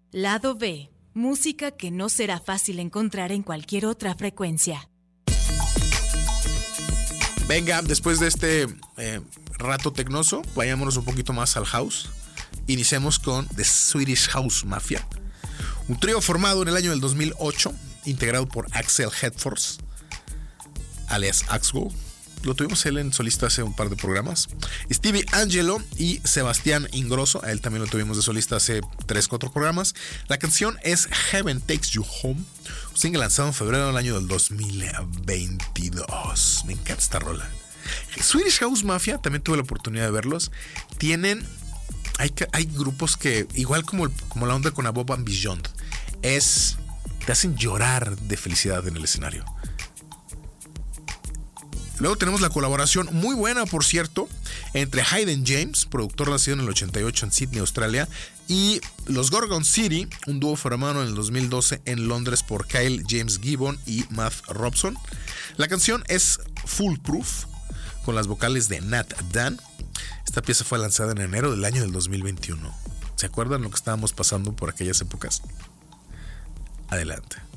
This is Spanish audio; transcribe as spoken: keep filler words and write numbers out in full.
Lado B. Música que no será fácil encontrar en cualquier otra frecuencia. Venga, después de este eh, rato tecnoso, vayámonos un poquito más al house. Iniciemos con The Swedish House Mafia, un trío formado en el año del dos mil ocho, integrado por Axel Hedfors, alias Axwell. Lo tuvimos él en solista hace un par de programas. Stevie Angelo y Sebastián Ingrosso. A él también lo tuvimos de solista hace tres cuatro programas. La canción es Heaven Takes You Home, un single lanzado en febrero del año del dos mil veintidós. Me encanta esta rola. Swedish House Mafia, también tuve la oportunidad de verlos. Tienen... Hay, hay grupos que, igual como, el, como la onda con Above and Beyond, es... te hacen llorar de felicidad en el escenario. Luego tenemos la colaboración muy buena, por cierto, entre Hayden James, productor nacido en el ochenta y ocho en Sydney, Australia, y los Gorgon City, un dúo formado en el dos mil doce en Londres por Kyle James Gibbon y Matt Robson. La canción es Foolproof, con las vocales de Nat Dan. Esta pieza fue lanzada en enero del año del dos mil veintiuno. ¿Se acuerdan lo que estábamos pasando por aquellas épocas? Adelante.